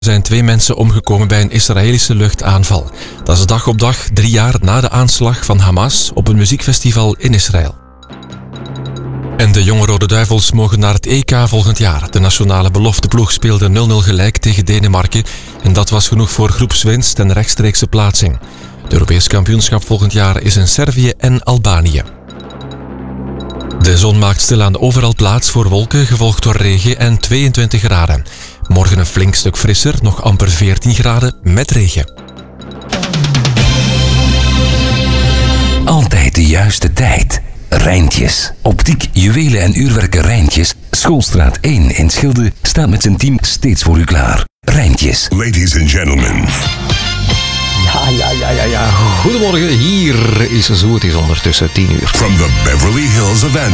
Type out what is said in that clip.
Er zijn 2 mensen omgekomen bij een Israëlische luchtaanval. Dat is dag op dag 3 jaar na de aanslag van Hamas op een muziekfestival in Israël. En de jonge Rode Duivels mogen naar het EK volgend jaar. De nationale belofteploeg speelde 0-0 gelijk tegen Denemarken en dat was genoeg voor groepswinst en rechtstreekse plaatsing. Het Europees kampioenschap volgend jaar is in Servië en Albanië. De zon maakt stilaan overal plaats voor wolken, gevolgd door regen en 22 graden. Morgen een flink stuk frisser, nog amper 14 graden met regen. Altijd de juiste tijd. Rijntjes. Optiek, juwelen en uurwerken Rijntjes. Schoolstraat 1 in Schilde staat met zijn team steeds voor u klaar. Rijntjes. Ladies and gentlemen. Ja. Goedemorgen, hier is zo. Het is ondertussen 10 uur. From the Beverly Hills of